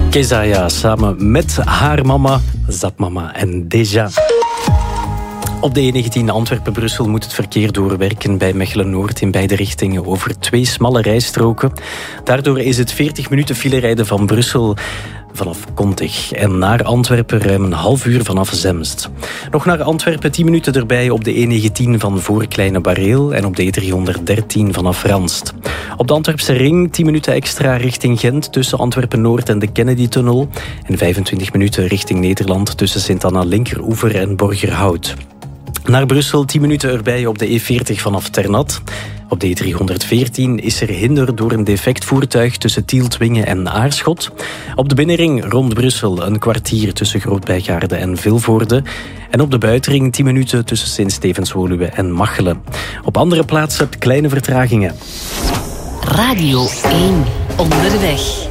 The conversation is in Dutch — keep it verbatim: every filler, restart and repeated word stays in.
Kezaya samen met haar mama, Zapmama en Deja. Op de E negentien Antwerpen-Brussel moet het verkeer doorwerken bij Mechelen-Noord in beide richtingen over twee smalle rijstroken. Daardoor is het veertig minuten filerijden van Brussel vanaf Kontig en naar Antwerpen ruim een half uur vanaf Zemst. Nog naar Antwerpen, tien minuten erbij op de E negentien van voor Kleine Bareel en op de E driehonderddertien vanaf Ranst. Op de Antwerpse ring tien minuten extra richting Gent tussen Antwerpen-Noord en de Kennedy-tunnel en vijfentwintig minuten richting Nederland tussen Sint-Anna-Linkeroever en Borgerhout. Naar Brussel tien minuten erbij op de E veertig vanaf Ternat. Op de E driehonderdveertien is er hinder door een defect voertuig tussen Tieltwingen en Aarschot. Op de binnenring rond Brussel een kwartier tussen Groot-Bijgaarde en Vilvoorde. En op de buitenring tien minuten tussen Sint-Stevens-Woluwe en Machelen. Op andere plaatsen kleine vertragingen. Radio één. Onderweg.